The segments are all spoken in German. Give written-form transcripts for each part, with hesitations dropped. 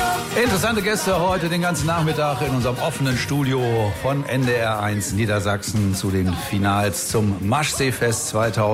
Interessante Gäste heute den ganzen Nachmittag in unserem offenen Studio von NDR1 Niedersachsen zu den Finals zum Maschsee-Fest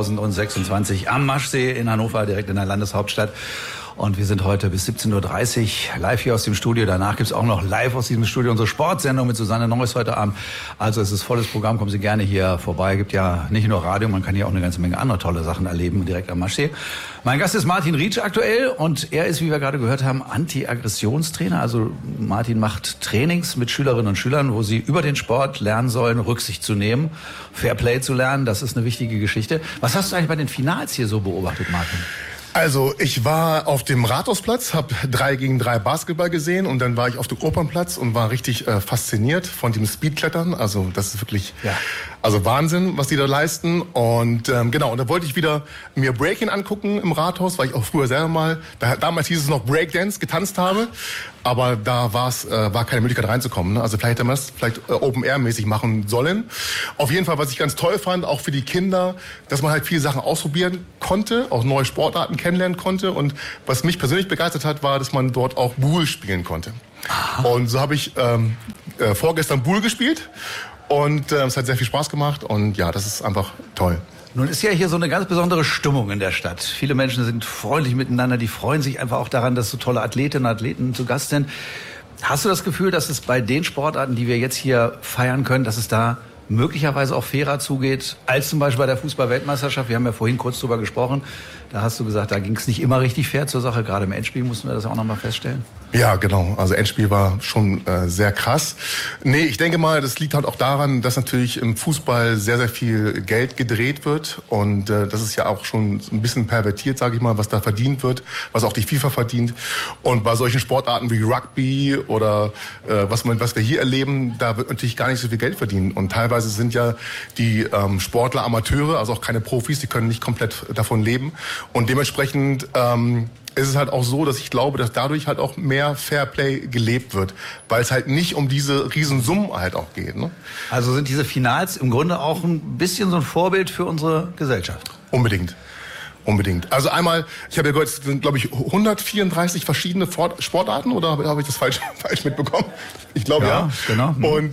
2026 am Maschsee in Hannover, direkt in der Landeshauptstadt. Und wir sind heute bis 17:30 Uhr live hier aus dem Studio. Danach gibt's auch noch live aus diesem Studio unsere Sportsendung mit Susanne Neuss heute Abend. Also es ist volles Programm, kommen Sie gerne hier vorbei. Gibt ja nicht nur Radio, man kann hier auch eine ganze Menge andere tolle Sachen erleben direkt am Maschsee. Mein Gast ist Martin Rietsch aktuell und er ist, wie wir gerade gehört haben, Anti-Aggressionstrainer. Also Martin macht Trainings mit Schülerinnen und Schülern, wo sie über den Sport lernen sollen, Rücksicht zu nehmen, Fairplay zu lernen. Das ist eine wichtige Geschichte. Was hast du eigentlich bei den Finals hier so beobachtet, Martin? Also ich war auf dem Rathausplatz, habe 3 gegen 3 Basketball gesehen und dann war ich auf dem Opernplatz und war richtig fasziniert von dem Speedklettern. Also das ist wirklich also Wahnsinn, was die da leisten. Und genau, und da wollte ich wieder mir Breaking angucken im Rathaus, weil ich auch früher selber mal, damals hieß es noch Breakdance, getanzt habe. Aber da war keine Möglichkeit reinzukommen. Ne? Also vielleicht hätte man das Open-Air-mäßig machen sollen. Auf jeden Fall, was ich ganz toll fand, auch für die Kinder, dass man halt viele Sachen ausprobieren konnte, auch neue Sportarten kennenlernen konnte. Und was mich persönlich begeistert hat, war, dass man dort auch Buhl spielen konnte. Aha. Und so habe ich vorgestern Buhl gespielt. Und es hat sehr viel Spaß gemacht. Und ja, das ist einfach toll. Nun ist ja hier so eine ganz besondere Stimmung in der Stadt. Viele Menschen sind freundlich miteinander, die freuen sich einfach auch daran, dass so tolle Athletinnen und Athleten zu Gast sind. Hast du das Gefühl, dass es bei den Sportarten, die wir jetzt hier feiern können, dass es da möglicherweise auch fairer zugeht, als zum Beispiel bei der Fußball-Weltmeisterschaft? Wir haben ja vorhin kurz drüber gesprochen. Da hast du gesagt, da ging es nicht immer richtig fair zur Sache. Gerade im Endspiel mussten wir das auch nochmal feststellen. Ja, genau. Also Endspiel war schon sehr krass. Nee, ich denke mal, das liegt halt auch daran, dass natürlich im Fußball sehr, sehr viel Geld gedreht wird. Und das ist ja auch schon ein bisschen pervertiert, sage ich mal, was da verdient wird, was auch die FIFA verdient. Und bei solchen Sportarten wie Rugby oder was wir hier erleben, da wird natürlich gar nicht so viel Geld verdient. Und teilweise sind ja die Sportler Amateure, also auch keine Profis, die können nicht komplett davon leben. Und dementsprechend ist es halt auch so, dass ich glaube, dass dadurch halt auch mehr Fairplay gelebt wird, weil es halt nicht um diese Riesensummen halt auch geht. Ne? Also sind diese Finals im Grunde auch ein bisschen so ein Vorbild für unsere Gesellschaft? Unbedingt. Unbedingt. Also einmal, ich habe ja gehört, es sind, glaube ich, 134 verschiedene Sportarten, oder habe ich das falsch mitbekommen? Ich glaube ja. Genau.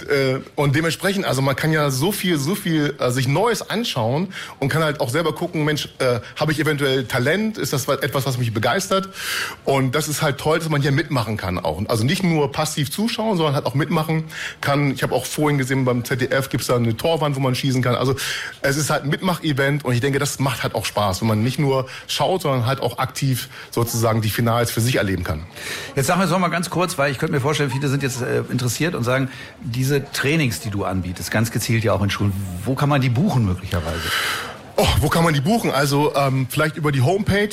Und dementsprechend, also man kann ja so viel sich Neues anschauen und kann halt auch selber gucken, Mensch, habe ich eventuell Talent? Ist das etwas, was mich begeistert? Und das ist halt toll, dass man hier mitmachen kann auch. Also nicht nur passiv zuschauen, sondern halt auch mitmachen kann. Ich habe auch vorhin gesehen, beim ZDF gibt's da eine Torwand, wo man schießen kann. Also es ist halt ein Mitmach-Event und ich denke, das macht halt auch Spaß, wenn man nicht nur schaut, sondern halt auch aktiv sozusagen die Finals für sich erleben kann. Jetzt sagen wir es noch mal ganz kurz, weil ich könnte mir vorstellen, viele sind jetzt interessiert und sagen, diese Trainings, die du anbietest, ganz gezielt ja auch in Schulen, wo kann man die buchen möglicherweise? Oh, wo kann man die buchen? Also vielleicht über die Homepage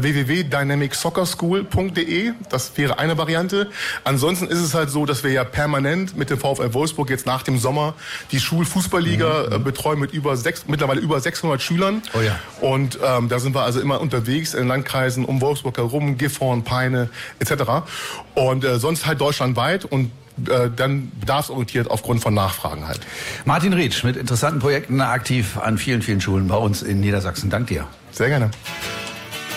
www.dynamicsoccerschool.de. Das wäre eine Variante. Ansonsten ist es halt so, dass wir ja permanent mit dem VfL Wolfsburg jetzt nach dem Sommer die Schulfußballliga betreuen mit mittlerweile über 600 Schülern. Oh ja. Und da sind wir also immer unterwegs in Landkreisen um Wolfsburg herum, Gifhorn, Peine etc. Und sonst halt deutschlandweit und dann bedarfsorientiert aufgrund von Nachfragen halt. Martin Rietsch mit interessanten Projekten aktiv an vielen, vielen Schulen bei uns in Niedersachsen. Dank dir. Sehr gerne.